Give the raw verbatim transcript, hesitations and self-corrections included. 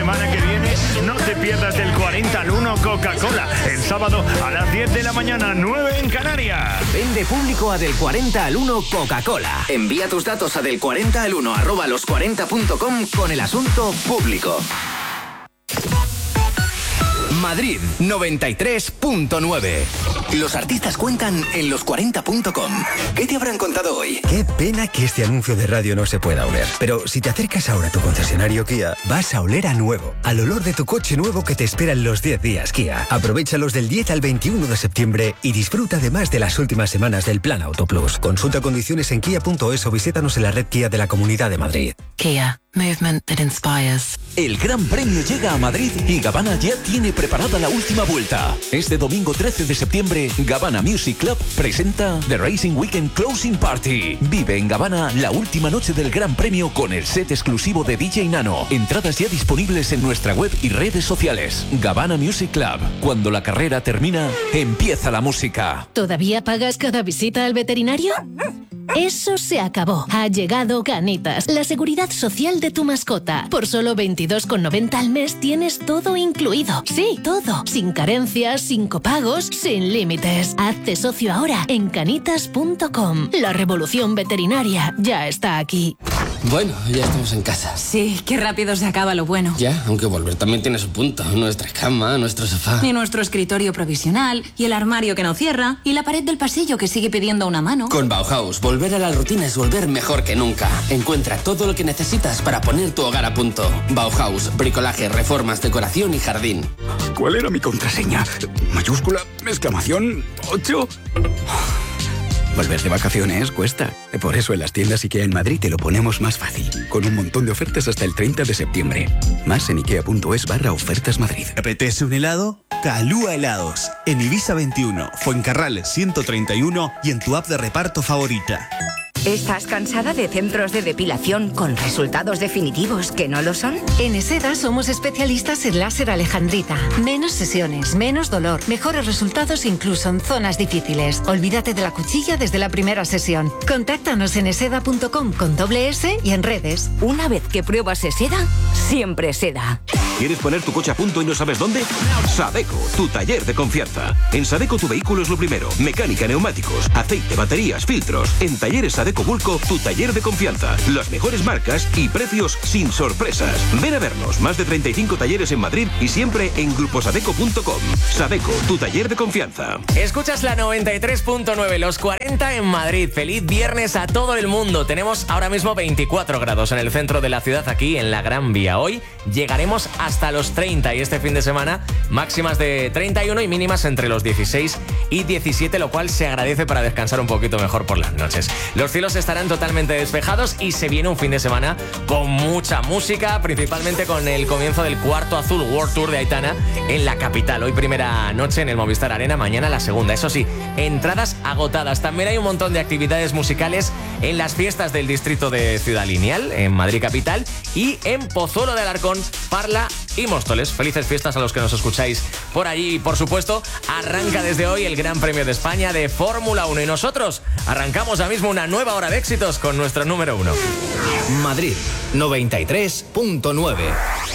semana que viene no te pierdas del cuarenta al uno Coca-Cola. El sábado a las diez de la mañana, nueve en Canarias. Vende público a del cuarenta al uno Coca-Cola. Envía tus datos a del cuarenta al uno arroba los cuarenta punto com con el asunto público. Madrid noventa y tres punto nueve. Los artistas cuentan en los cuarenta punto com. ¿Qué te habrán contado hoy? Qué pena que este anuncio de radio no se pueda oler. Pero si te acercas ahora a tu concesionario Kia, vas a oler a nuevo. Al olor de tu coche nuevo que te espera en los diez días Kia. Aprovéchalos del diez al veintiuno de septiembre y disfruta además de las últimas semanas del Plan Auto Plus. Consulta condiciones en kia punto es o visítanos en la red Kia de la Comunidad de Madrid. Kia. Movement that inspires. El Gran Premio llega a Madrid y Gabbana ya tiene preparada la última vuelta. Este domingo trece de septiembre, Gabbana Music Club presenta The Racing Weekend Closing Party. Vive en Gabbana la última noche del Gran Premio con el set exclusivo de D J Nano. Entradas ya disponibles en nuestra web y redes sociales. Gabbana Music Club. Cuando la carrera termina, empieza la música. ¿Todavía pagas cada visita al veterinario? Eso se acabó. Ha llegado Canitas, la seguridad social de tu mascota. Por solo veintidós con noventa al mes tienes todo incluido. Sí, todo. Sin carencias, sin copagos, sin límites. Hazte socio ahora en canitas punto com. La revolución veterinaria ya está aquí. Bueno, ya estamos en casa. Sí, qué rápido se acaba lo bueno. Ya, aunque volver también tiene su punto. Nuestra cama, nuestro sofá. Y nuestro escritorio provisional, y el armario que no cierra, y la pared del pasillo que sigue pidiendo una mano. Con Bauhaus, volver a la rutina es volver mejor que nunca. Encuentra todo lo que necesitas para poner tu hogar a punto. Bauhaus, bricolaje, reformas, decoración y jardín. ¿Cuál era mi contraseña? ¿Mayúscula? ¿Exclamación? ¿ocho? Volver de vacaciones cuesta. Por eso en las tiendas IKEA en Madrid te lo ponemos más fácil. Con un montón de ofertas hasta el treinta de septiembre. Más en ikea punto es barra ofertas Madrid. ¿Te apetece un helado? Calúa Helados. En Ibiza veintiuno, Fuencarral ciento treinta y uno y en tu app de reparto favorita. ¿Estás cansada de centros de depilación con resultados definitivos que no lo son? En Eseda somos especialistas en láser alejandrita. Menos sesiones, menos dolor, mejores resultados incluso en zonas difíciles. Olvídate de la cuchilla desde la primera sesión. Contáctanos en eseda punto com con doble S y en redes. Una vez que pruebas Eseda, siempre Eseda. ¿Quieres poner tu coche a punto y no sabes dónde? Sadeco, tu taller de confianza. En Sadeco tu vehículo es lo primero. Mecánica, neumáticos, aceite, baterías, filtros. En Talleres Sadeco Bulco, tu taller de confianza. Las mejores marcas y precios sin sorpresas. Ven a vernos. Más de treinta y cinco talleres en Madrid y siempre en gruposadeco punto com. Sadeco, tu taller de confianza. Escuchas la noventa y tres punto nueve, los cuarenta en Madrid. Feliz viernes a todo el mundo. Tenemos ahora mismo veinticuatro grados en el centro de la ciudad, aquí en la Gran Vía. Hoy llegaremos hasta los treinta y este fin de semana máximas de treinta y uno y mínimas entre los dieciséis y diecisiete, lo cual se agradece para descansar un poquito mejor por las noches. Los cielos estarán totalmente despejados y se viene un fin de semana con mucha música, principalmente con el comienzo del Cuarto Azul World Tour de Aitana en la capital. Hoy primera noche en el Movistar Arena, mañana la segunda. Eso sí, entradas agotadas. También hay un montón de actividades musicales en las fiestas del distrito de Ciudad Lineal, en Madrid capital, y en Pozuelo de Alarcón, Parla y Móstoles. Felices fiestas a los que nos escucháis por allí. Y por supuesto, arranca desde hoy el Gran Premio de España de Fórmula uno y nosotros arrancamos ahora mismo una nueva hora de éxitos con nuestro número uno. Madrid noventa y tres punto nueve.